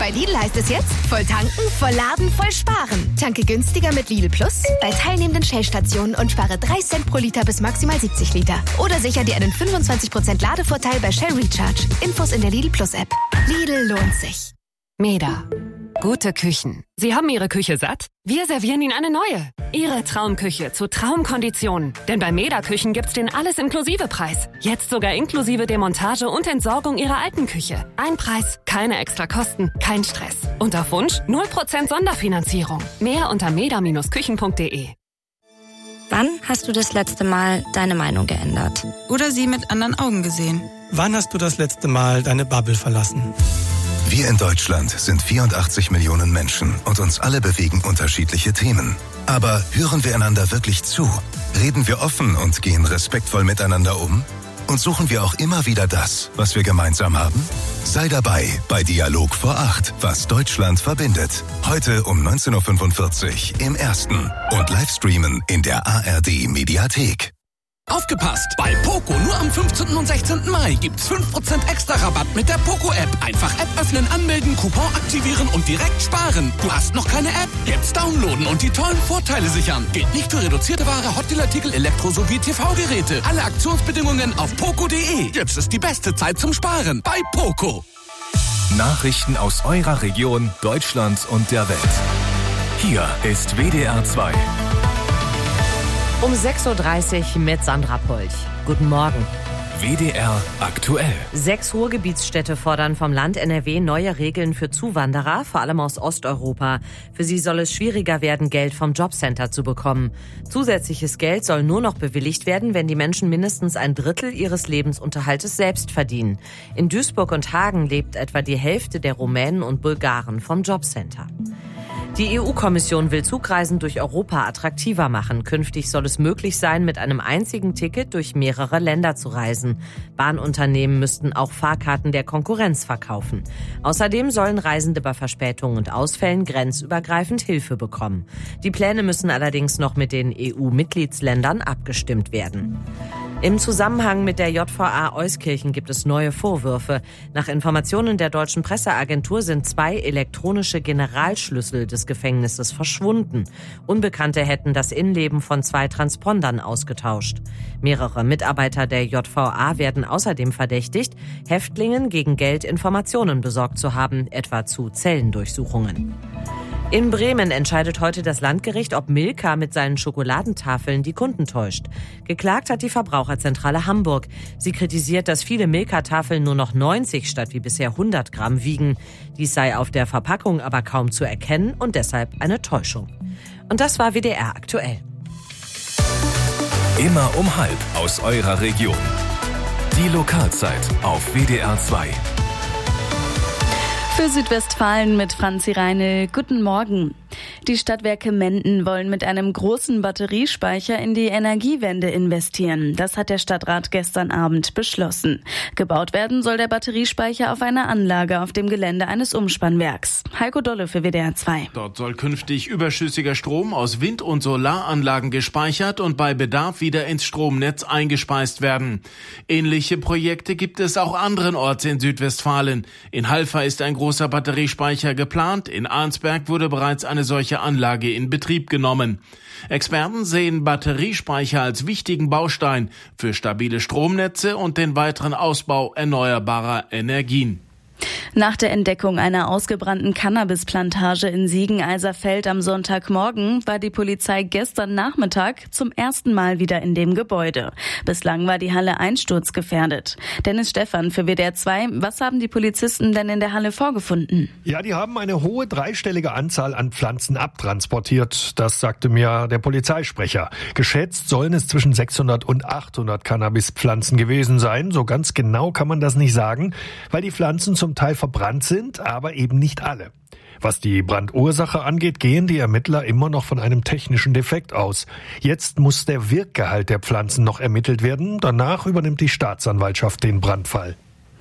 Bei Lidl heißt es jetzt, voll tanken, voll laden, voll sparen. Tanke günstiger mit Lidl Plus bei teilnehmenden Shell-Stationen und spare 3 Cent pro Liter bis maximal 70 Liter. Oder sicher dir einen 25% Ladevorteil bei Shell Recharge. Infos in der Lidl Plus App. Lidl lohnt sich. Meda. Gute Küchen. Sie haben Ihre Küche satt? Wir servieren Ihnen eine neue. Ihre Traumküche zu Traumkonditionen. Denn bei Meda Küchen gibt's den Alles-Inklusive-Preis. Jetzt sogar inklusive Demontage und Entsorgung Ihrer alten Küche. Ein Preis, keine extra Kosten, kein Stress. Und auf Wunsch 0% Sonderfinanzierung. Mehr unter meda-küchen.de. Wann hast du das letzte Mal deine Meinung geändert? Oder sie mit anderen Augen gesehen? Wann hast du das letzte Mal deine Bubble verlassen? Wir in Deutschland sind 84 Millionen Menschen und uns alle bewegen unterschiedliche Themen. Aber hören wir einander wirklich zu? Reden wir offen und gehen respektvoll miteinander um? Und suchen wir auch immer wieder das, was wir gemeinsam haben? Sei dabei bei Dialog vor 8, was Deutschland verbindet. Heute um 19.45 Uhr im Ersten und Livestreamen in der ARD Mediathek. Aufgepasst! Bei Poco nur am 15. und 16. Mai gibt's 5% extra Rabatt mit der Poco-App. Einfach App öffnen, anmelden, Coupon aktivieren und direkt sparen. Du hast noch keine App? Jetzt downloaden und die tollen Vorteile sichern. Gilt nicht für reduzierte Ware, Hotdeal-Artikel, Elektro- sowie TV-Geräte. Alle Aktionsbedingungen auf poco.de. Jetzt ist die beste Zeit zum Sparen bei Poco. Nachrichten aus eurer Region, Deutschland und der Welt. Hier ist WDR 2. Um 6.30 Uhr mit Sandra Polch. Guten Morgen. WDR aktuell. 6 Ruhrgebietsstädte fordern vom Land NRW neue Regeln für Zuwanderer, vor allem aus Osteuropa. Für sie soll es schwieriger werden, Geld vom Jobcenter zu bekommen. Zusätzliches Geld soll nur noch bewilligt werden, wenn die Menschen mindestens ein Drittel ihres Lebensunterhaltes selbst verdienen. In Duisburg und Hagen lebt etwa die Hälfte der Rumänen und Bulgaren vom Jobcenter. Die EU-Kommission will Zugreisen durch Europa attraktiver machen. Künftig soll es möglich sein, mit einem einzigen Ticket durch mehrere Länder zu reisen. Bahnunternehmen müssten auch Fahrkarten der Konkurrenz verkaufen. Außerdem sollen Reisende bei Verspätungen und Ausfällen grenzübergreifend Hilfe bekommen. Die Pläne müssen allerdings noch mit den EU-Mitgliedsländern abgestimmt werden. Im Zusammenhang mit der JVA Euskirchen gibt es neue Vorwürfe. Nach Informationen der deutschen Presseagentur sind 2 elektronische Generalschlüssel des Gefängnisses verschwunden. Unbekannte hätten das Innenleben von 2 Transpondern ausgetauscht. Mehrere Mitarbeiter der JVA werden außerdem verdächtigt, Häftlingen gegen Geld Informationen besorgt zu haben, etwa zu Zellendurchsuchungen. In Bremen entscheidet heute das Landgericht, ob Milka mit seinen Schokoladentafeln die Kunden täuscht. Geklagt hat die Verbraucherzentrale Hamburg. Sie kritisiert, dass viele Milka-Tafeln nur noch 90 statt wie bisher 100 Gramm wiegen. Dies sei auf der Verpackung aber kaum zu erkennen und deshalb eine Täuschung. Und das war WDR aktuell. Immer um 12:30 aus eurer Region. Die Lokalzeit auf WDR 2. Für Südwestfalen mit Franzi Reine. Guten Morgen. Die Stadtwerke Menden wollen mit einem großen Batteriespeicher in die Energiewende investieren. Das hat der Stadtrat gestern Abend beschlossen. Gebaut werden soll der Batteriespeicher auf einer Anlage auf dem Gelände eines Umspannwerks. Heiko Dolle für WDR 2. Dort soll künftig überschüssiger Strom aus Wind- und Solaranlagen gespeichert und bei Bedarf wieder ins Stromnetz eingespeist werden. Ähnliche Projekte gibt es auch anderenorts in Südwestfalen. In Halver ist ein großer Batteriespeicher geplant. In Arnsberg wurde bereits eine solche Anlage in Betrieb genommen. Experten sehen Batteriespeicher als wichtigen Baustein für stabile Stromnetze und den weiteren Ausbau erneuerbarer Energien. Nach der Entdeckung einer ausgebrannten Cannabisplantage in Siegen-Eiserfeld am Sonntagmorgen war die Polizei gestern Nachmittag zum ersten Mal wieder in dem Gebäude. Bislang war die Halle einsturzgefährdet. Dennis Stephan für WDR 2. Was haben die Polizisten denn in der Halle vorgefunden? Ja, die haben eine hohe dreistellige Anzahl an Pflanzen abtransportiert. Das sagte mir der Polizeisprecher. Geschätzt sollen es zwischen 600 und 800 Cannabispflanzen gewesen sein. So ganz genau kann man das nicht sagen, weil die Pflanzen zum Teil verbrannt sind, aber eben nicht alle. Was die Brandursache angeht, gehen die Ermittler immer noch von einem technischen Defekt aus. Jetzt muss der Wirkgehalt der Pflanzen noch ermittelt werden. Danach übernimmt die Staatsanwaltschaft den Brandfall.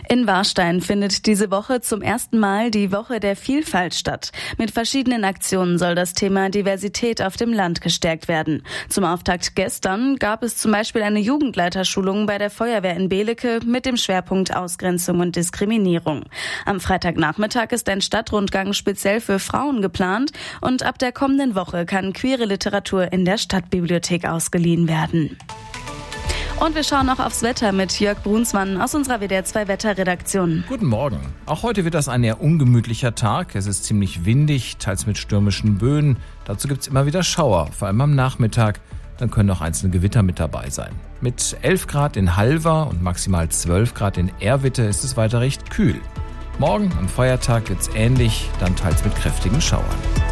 In Warstein findet diese Woche zum ersten Mal die Woche der Vielfalt statt. Mit verschiedenen Aktionen soll das Thema Diversität auf dem Land gestärkt werden. Zum Auftakt gestern gab es zum Beispiel eine Jugendleiterschulung bei der Feuerwehr in Belecke mit dem Schwerpunkt Ausgrenzung und Diskriminierung. Am Freitagnachmittag ist ein Stadtrundgang speziell für Frauen geplant und ab der kommenden Woche kann queere Literatur in der Stadtbibliothek ausgeliehen werden. Und wir schauen noch aufs Wetter mit Jörg Brunsmann aus unserer WDR 2 Wetterredaktion. Guten Morgen. Auch heute wird das ein eher ungemütlicher Tag. Es ist ziemlich windig, teils mit stürmischen Böen. Dazu gibt es immer wieder Schauer, vor allem am Nachmittag. Dann können auch einzelne Gewitter mit dabei sein. Mit 11 Grad in Halver und maximal 12 Grad in Erwitte ist es weiter recht kühl. Morgen am Feiertag wird es ähnlich, dann teils mit kräftigen Schauern.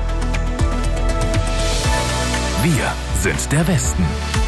Wir sind der Westen.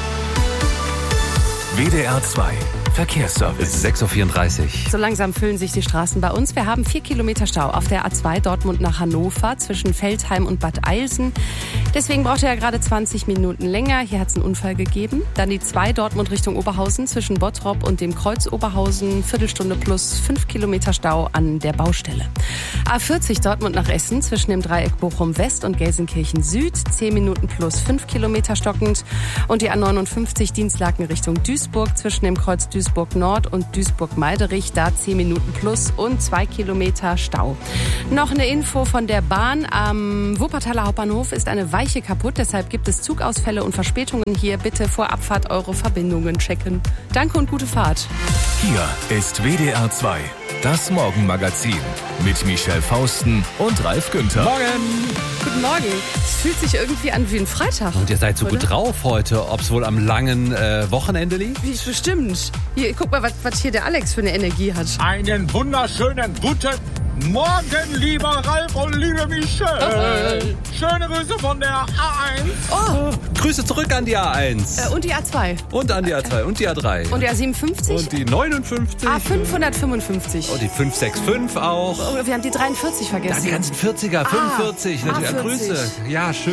WDR 2 Verkehrsservice. 6.34 Uhr. So langsam füllen sich die Straßen bei uns. Wir haben 4 Kilometer Stau auf der A2 Dortmund nach Hannover zwischen Veltheim und Bad Eilsen. Deswegen braucht er ja gerade 20 Minuten länger. Hier hat es einen Unfall gegeben. Dann die 2 Dortmund Richtung Oberhausen zwischen Bottrop und dem Kreuz Oberhausen. Viertelstunde plus 5 Kilometer Stau an der Baustelle. A40 Dortmund nach Essen zwischen dem Dreieck Bochum West und Gelsenkirchen Süd. 10 Minuten plus 5 Kilometer stockend. Und die A59 Dienstlaken Richtung Duisburg zwischen dem Kreuz Duisburg Nord und Duisburg-Meiderich, da 10 Minuten plus und 2 Kilometer Stau. Noch eine Info von der Bahn. Am Wuppertaler Hauptbahnhof ist eine Weiche kaputt, deshalb gibt es Zugausfälle und Verspätungen hier. Bitte vor Abfahrt eure Verbindungen checken. Danke und gute Fahrt. Hier ist WDR 2, das Morgenmagazin mit Michelle Fausten und Ralf Günther. Morgen! Guten Morgen. Es fühlt sich irgendwie an wie ein Freitag. Und ihr seid so gut drauf heute, ob es wohl am langen Wochenende liegt? Wie bestimmt. Hier, guck mal, was hier der Alex für eine Energie hat. Einen wunderschönen guten Morgen, lieber Ralf und liebe Michelle. Schöne Grüße von der A1. Oh, Grüße zurück an die A1. Und die A2. Und an die A2 und die A3. Und die A57. Und die 59. A555. Und die 565 auch. Oh, wir haben die 43 vergessen. Dann die ganzen 40er, 45. Natürlich. A40. Grüße. Ja, schön.